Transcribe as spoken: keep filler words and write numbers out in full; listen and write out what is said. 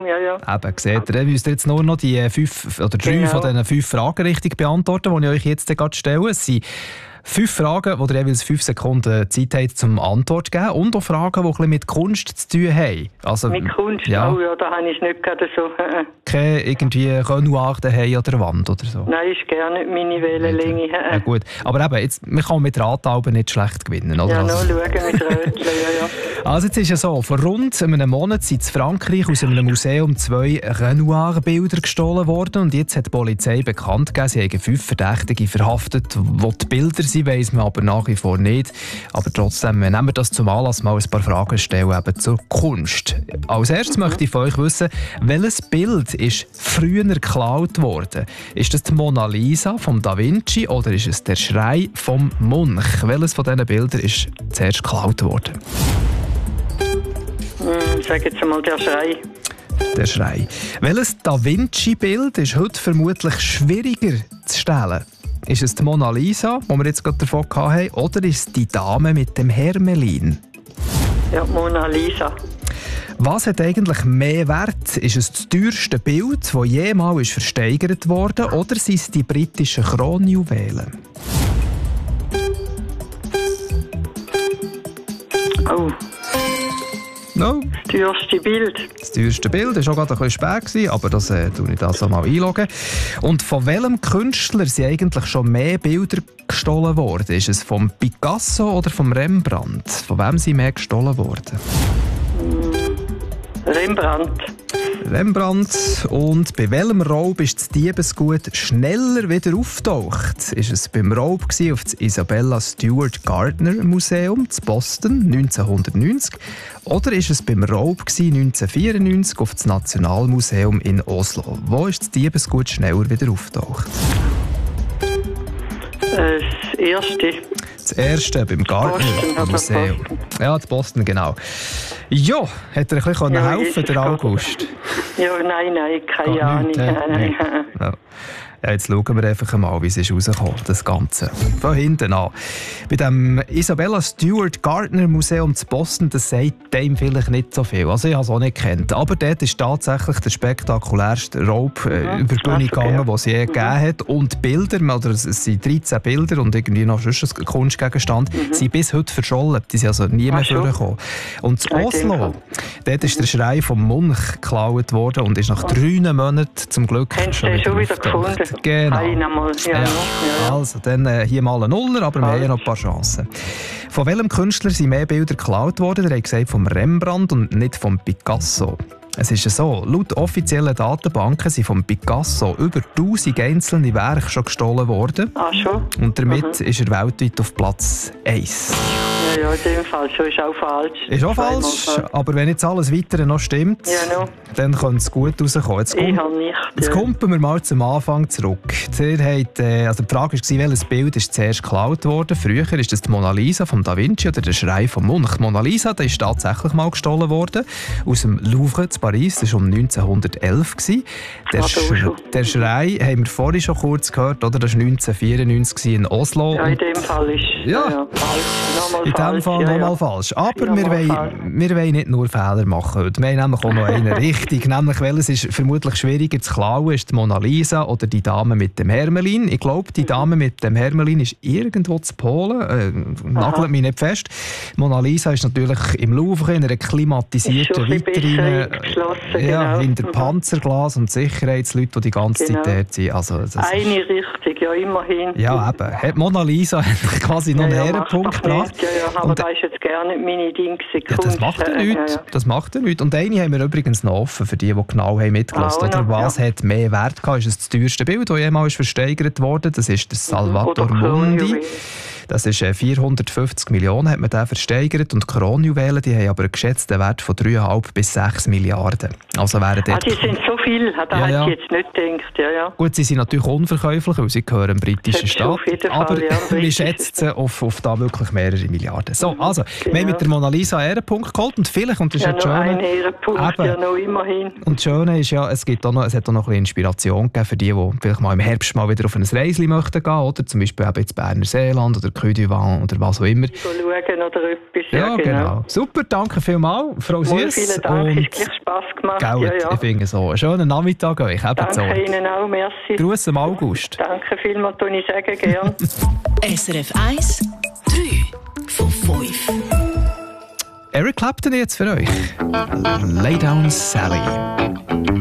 Ja, ja. Eben, seht ihr, müsst ihr jetzt nur noch die fünf oder drei Genau. von diesen fünf Fragen richtig beantworten, die ich euch jetzt gerade stelle. Es sind fünf Fragen, wo ihr jeweils fünf Sekunden Zeit habt, zum Antwort zu geben. Und auch Fragen, die ein bisschen mit Kunst zu tun haben. Also, Mit Kunst? Ja. Oh ja, da habe ich nicht gerade so. Keine irgendwie Renoir daheim an der Wand oder so. Nein, ist gar nicht meine Wellenlänge. Ja, gut. Aber eben, jetzt, man kann mit Radtauben nicht schlecht gewinnen, oder? Ja, noch Also, schauen mit Rötchen, ja, ja. also jetzt ist es so, vor rund einem Monat sind in Frankreich aus einem Museum zwei Renoir-Bilder gestohlen worden und jetzt hat die Polizei bekannt gegeben, sie haben fünf Verdächtige verhaftet. Wo die Bilder sind, weiss man aber nach wie vor nicht. Aber trotzdem nehmen wir das zum Anlass, mal ein paar Fragen stellen eben zur Kunst. Als erstes mhm. möchte ich von euch wissen, welches Bild ist früher geklaut worden? Ist das die Mona Lisa von Da Vinci oder ist es der Schrei vom Munch? Welches von diesen Bildern ist zuerst geklaut worden? Hm, sag jetzt einmal der Schrei. Der Schrei. Welches Da Vinci-Bild ist heute vermutlich schwieriger zu stellen? Ist es die Mona Lisa, die wir jetzt gerade davon hatten, oder ist es die Dame mit dem Hermelin? Ja, Mona Lisa. Was hat eigentlich mehr Wert? Ist es das teuerste Bild, das jemals ist versteigert wurde, oder sind es die britischen Kronjuwelen? Oh. No. Das teuerste Bild. Das teuerste Bild war auch gerade ein bisschen spät gewesen, aber das äh, tue ich das mal einloggen. Und von welchem Künstler sind eigentlich schon mehr Bilder gestohlen worden? Ist es vom Picasso oder vom Rembrandt? Von wem sind mehr gestohlen worden? Rembrandt. Rembrandt. Und bei welchem Raub ist das Diebesgut schneller wieder auftaucht? Ist es beim Raub auf das Isabella Stewart Gardner Museum in Boston neunzehnhundertneunzig oder ist es beim Raub neunzehnhundertvierundneunzig auf das Nationalmuseum in Oslo? Wo ist das Diebesgut schneller wieder auftaucht? Das erste. Das erste beim Gardner Museum. Ja, in Boston, genau. Ja, hätte er ein bisschen ja, helfen können, der August? Ja, nein, nein, keine Geht Ahnung. nicht, Nein, äh, nein. Ja. Ja, jetzt schauen wir einfach mal, wie es ist rausgekommen, das Ganze. Von hinten an. Bei dem Isabella Stewart Gardner Museum in Boston, das sagt dem vielleicht nicht so viel. Also ich habe es auch nicht gekannt. Aber dort ist tatsächlich der spektakulärste Raub äh, Mhm, über die Bühne gegangen, okay. den es je mhm. gegeben hat. Und die Bilder, oder es sind dreizehn Bilder und irgendwie noch sonst ein Kunstgegenstand, mhm. sind bis heute verschollen. Die sind also nie mehr vorgekommen. Und in Oslo, dort ist der Schrei vom Munch geklaut worden und ist nach drei Monaten zum Glück Haben schon Sie wieder, schon wieder auftaucht. gefunden? Genau. Einmal, ja, Ja. ja. Ja. Also, dann äh, hier mal ein Nuller, aber wir Falsch. haben ja noch ein paar Chancen. Von welchem Künstler sind mehr Bilder geklaut worden? Der hat gesagt, vom Rembrandt und nicht vom Picasso. Es ist so, laut offiziellen Datenbanken sind vom Picasso über tausend einzelne Werke schon gestohlen worden. Ah, schon? Und damit Mhm. ist er weltweit auf Platz eins. Ja, ja, in dem Fall schon. Ist auch falsch. Ist auch Zweimal falsch, aber wenn jetzt alles Weitere noch stimmt, Ja, no. dann könnte es gut rauskommen. Jetzt Ich kommt- habe nicht. Jetzt Ja. kommen wir mal zum Anfang zurück. Ihr habt, äh, also die Frage war, welches Bild ist zuerst geklaut worden? Früher ist das die Mona Lisa von Da Vinci oder der Schrei vom Munch. Die Mona Lisa, die ist tatsächlich mal gestohlen worden aus dem Louvre in Paris. Das war um neunzehnhundertelf. Der, Ah, Sch da schon. der Schrei haben wir vorhin schon kurz gehört, oder? Das war neunzehnhundertvierundneunzig in Oslo. Ja, in dem Fall ist Ja. ja, falsch. Nochmal In falsch. diesem Fall ja, nochmal ja. falsch. Aber Ja, wir, mal wollen, falsch. wir wollen nicht nur Fehler machen heute. Wir haben nämlich auch noch einen richtig. Nämlich, welches ist vermutlich schwieriger zu klauen, ist die Mona Lisa oder die Dame mit dem Hermelin. Ich glaube, die Dame mit dem Hermelin ist irgendwo zu Polen. Äh, nagelt mich nicht fest. Mona Lisa ist natürlich im Louvre in einer klimatisierten Ist schon ein bisschen Vitrine. besser eingeschlossen, Ja, genau. hinter Mhm. Panzerglas und Sicherheitsleute, die die ganze Genau. Zeit dort sind. Also, das ist, Eine Richtung, ja, immerhin. ja, eben. Hat Mona Lisa quasi noch ja, einen ja, Ehrenpunkt macht doch gebracht. nichts. Ja, ja, aber Und- das ist jetzt gerne nicht meine Dings. Ja, das macht ja äh, nichts. Ja, ja. Das macht ja nichts. Und eine haben wir übrigens noch offen, für die, die genau haben mitgelassen Ah, haben. noch, Was ja. hat mehr Wert gehabt? Ist es das teuerste Bild, das jemals versteigert wurde? Das ist der Salvator Oder Mundi. Kronjuwelen. Das ist äh, vierhundertfünfzig Millionen hat man den versteigert. Und die Kronjuwelen, die haben aber einen geschätzten Wert von drei Komma fünf bis sechs Milliarden. Also wären Ah, dort... die sind so viel, da Ja, hätte ja. ich jetzt nicht gedacht. Ja, ja. Gut, sie sind natürlich unverkäuflich, weil sie gehören dem britischen Das schon Staat. auf jeden Fall, Aber ja, wir richtig. schätzen sie auf, auf da wirklich mehrere Milliarden. So, also, wir haben mit der Mona Lisa einen Ehrenpunkt geholt und vielleicht, und das ist Ja, ja noch das ein Schöne, Ehrenpunkt, Eben. ja, noch immerhin. und das Schöne ist ja, es, gibt auch noch, es hat auch noch ein bisschen Inspiration gegeben für die, die vielleicht mal im Herbst mal wieder auf ein Reisli möchten gehen, oder zum Beispiel eben ins Berner Seeland oder Côte d'Ivoire oder was auch immer. Schauen oder etwas. Ja, Ja, genau. genau. Super, danke vielmals, Frau Wohl, Süss. vielen Dank, Und ist gleich Spass gemacht. Gell, Ja, ja. ich finde so. Einen schönen Nachmittag euch. Ebenso. Danke Ihnen auch, merci. Gruß am August. Danke vielmals, tue ich sagen, gern. S R F eins, drei von fünf. Eric Clapton jetzt für euch. Lay Down Sally.